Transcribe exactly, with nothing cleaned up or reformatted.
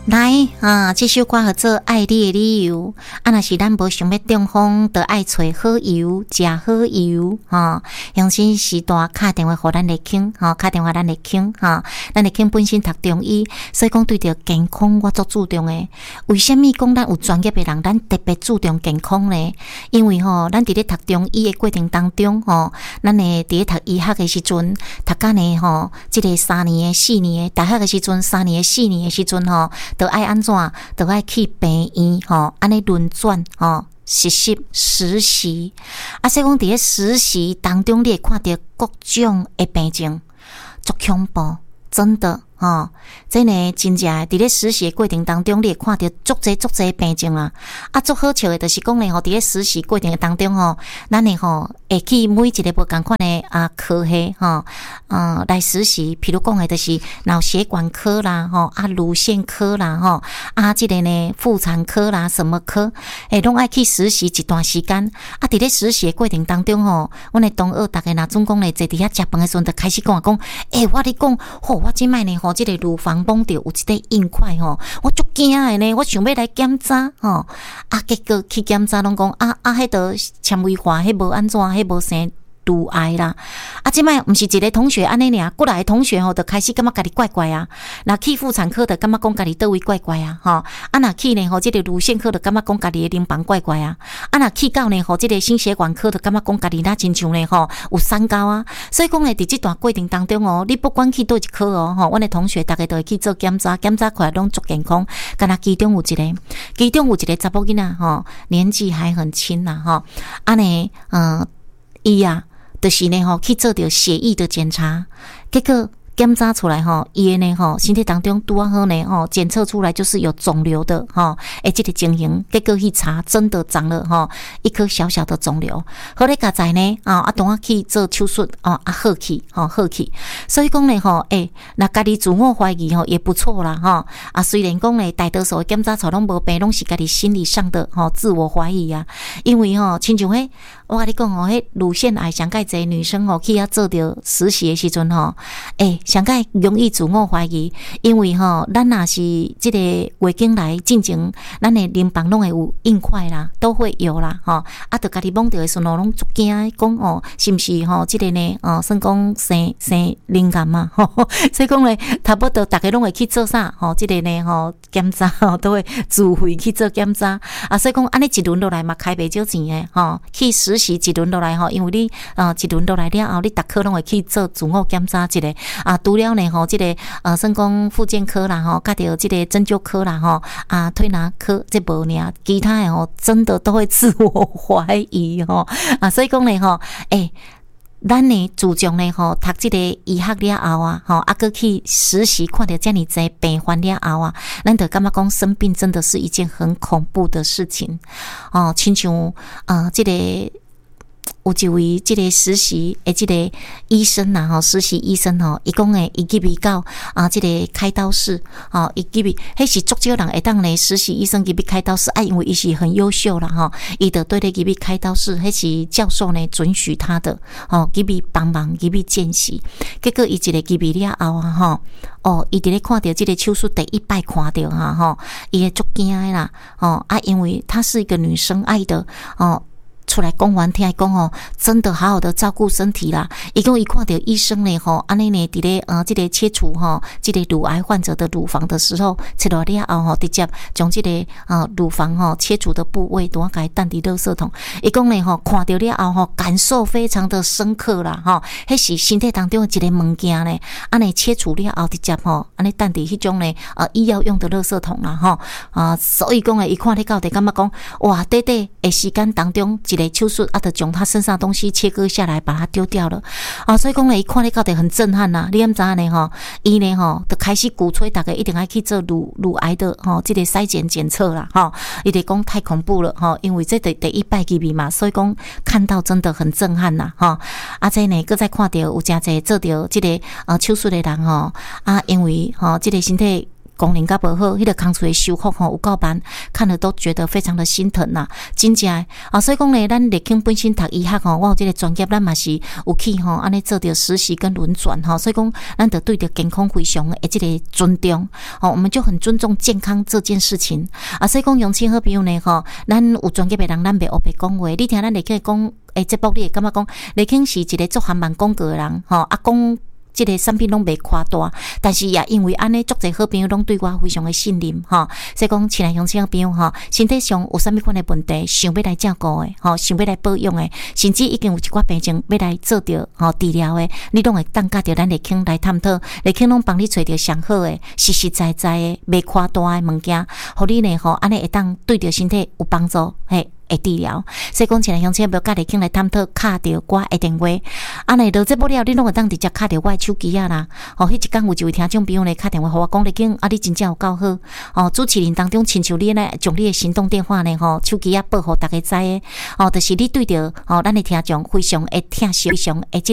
来啊，这首歌叫做《爱你的理由》。啊，若是咱无想要中风，就爱找好油，食好油哈。用心时代打电话互咱来倾，哈，打电话咱来倾哈。咱来倾本身读中医，所以讲对着健康我足注重诶。为什么讲咱有专业的人，咱特别注重健康呢？因为吼，咱伫咧读中医的过程当中，吼，咱诶伫咧读医学的时阵，读干呢吼，即个三年的、四年的，大学的时阵，三年的、四年的时阵吼。都爱安怎？都爱去病院吼，安尼轮转吼，实习实习。啊，所以讲伫咧实习当中，你会看到各种的病症，足恐怖，真的吼、哦。真诶，真正伫咧实习的过程当中，你会看到足侪足侪病症啊。啊，足好笑诶，就是讲咧吼，伫咧实习过程当中吼，咱诶吼会去每一个无共款诶啊科系吼，呃来实习。譬如讲诶，就是脑血管科啦，吼啊乳腺科啦，吼啊即个呢妇产科啦，什么科诶，拢爱去实习一段时间。啊，伫咧实习的过程当中吼，阮诶同学逐个若总讲咧坐伫遐食饭诶时阵，就开始讲讲，诶、欸，我咧讲，吼，我即摆呢吼，即、这个乳房摸着有一块硬块吼，我足惊诶呢，我想要来检查吼，啊，结果去检查拢讲啊啊，迄个纤维化，迄无安怎，迄无生乳癌啦。啊，即摆毋是一个同学安尼尔，过来的同学吼，就开始感觉家己怪怪啊。若去妇产科，就感觉讲家己倒位怪怪啊，吼。啊，若去呢吼，即个乳腺科，就感觉讲家己的淋巴怪怪啊。啊，若去到呢吼，即个心血管科，就感觉讲家己若亲像呢吼有三高啊。所以讲呢，伫即段过程当中哦，你不管去倒一科哦，吼，阮的同学大家都会去做检查，检查出来拢足健康。敢若其中有一个，其中有一个查某囡仔吼，年纪还很轻呐，吼。啊呢，嗯，伊啊。就是呢吼，去做着血液的检查，结果检查出来吼，伊的呢吼，身体当中拄啊好呢吼，检测出来就是有肿瘤的吼，诶，这个情形，结果去查，真的长了吼一颗小小的肿瘤。后来加在呢啊，啊，等我去做手术哦，啊好去吼好去，所以讲呢吼，诶，那家己自我怀疑吼也不错啦吼啊，虽然讲呢大多数的检查出拢无病，拢是家己心理上的吼自我怀疑啊，因为吼，亲像迄。我甲你讲吼，迄乳腺癌上介侪女生吼去遐做着实习的时阵吼，诶，上介容易自我怀疑，因为吼，咱若是即个月经来进前，咱的淋巴拢会有硬块啦，都会有啦，吼，啊，着家己摸着的时阵拢足惊，讲哦，是毋是吼？即个呢，哦，算讲生生灵感嘛，吼，所以讲咧，差不多大家拢会去做啥？吼，即个呢，吼，检查吼都会自费去做检查，啊，所以讲安尼一轮落来嘛，开袂少钱诶，吼，去实习。一轮落来吼，因为你呃一轮落来了后，你逐科拢会去做自我检查一个啊，除了呢吼，即、這个呃，算讲复健科啦吼，甲着即个针灸科啦吼啊，推拿科这无尔，其他的吼真的都会自我怀疑吼啊，所以讲呢吼，诶、欸。咱呢注重呢吼，读即个医学了后啊，吼啊，搁去实习看到遮尔济病患了后啊，咱就感觉讲生病真的是一件很恐怖的事情哦，亲像呃，即、這个。有一位即个实习诶，即个医生呐吼，实习医生吼，伊讲诶，伊入去到啊，即个开刀室吼，伊入去，迄是足少人会当咧实习医生入去开刀室啊，因为伊是很优秀啦吼，伊就对咧入去开刀室，迄是教授呢准许他的吼，入去帮忙入去见习，结果伊一个入去了后啊吼，哦，伊伫咧看到即个手术第一摆看到哈吼，伊会足惊诶啦，哦啊，因为她是一个女生，爱的哦。出来讲完听讲吼，真的好好的照顾身体啦。伊讲伊看到医生呢吼，安尼呢伫咧呃，即、這个切除吼，即、這个乳癌患者的乳房的时候，切落了后吼，直接将即、這个呃乳房吼切除的部位，多改蛋伫垃圾桶。伊讲呢吼，看到了后吼，感受非常的深刻啦吼，迄是身体当中一个物件呢，安尼切除了后直接吼，安尼蛋伫迄种呢呃医药用的垃圾桶啦吼啊、呃，所以讲诶，伊看咧到底感觉讲哇，短短诶时间当中。一个手术啊，就将他身上的东西切割下来，把它丢掉了啊！所以讲呢，伊看咧到底很震撼呐、啊。你敢知呢？吼，伊呢吼，就开始鼓吹大家一定要去做乳乳癌的吼，这个筛检检测啦，吼，伊就讲太恐怖了吼，因为这第第一摆入去嘛，所以讲看到真的很震撼呐，吼。啊，这呢，搁再看到有真侪做着这个呃手术的人吼，啊，因为吼这个身体。 功能甲无好，迄个空厝的修复吼有够慢，看了都觉得非常的心疼呐，真正诶啊！所以讲咧，咱立庆本身读医学吼，我有这个专业，咱嘛是有去吼安尼做着实习跟轮转吼，所以讲咱得对着健康非常诶这个尊重哦，我们就很尊重健康这件事情啊。所以讲，用亲好朋友呢吼，咱有专业的人，咱袂黑白讲话，你听咱立庆讲诶节目，你会感觉讲立庆是一个做繁忙讲过的人吼，啊讲。这个产品拢袂夸大，但是也因为安尼，足侪好朋友拢对我非常的信任哈。所以讲，亲爱乡亲朋友哈，身体上有啥物款的问题，想要来照顾的，吼，想要来保养的，甚至已经有一寡病症要来做着吼治疗的，你拢会当甲着咱立庆来探讨，立庆拢帮你找着上好的、实实在在的、袂夸大的物件，互你呢吼安尼会当对着身体有帮助，嘿。会治疗，所以讲，亲爱乡亲朋友，甲立庆来探讨，敲着我的电话，啊，内落这不了，你拢会当直接敲着我的手机啊啦。哦，迄一天有一位听众朋友来敲电话，互我讲立庆，啊，你真正有够好。哦，主持人当中亲像你呢，将你的行动电话呢，吼，手机啊报互大家知的。哦，就是你对着哦，咱的听众非常会听，非常会。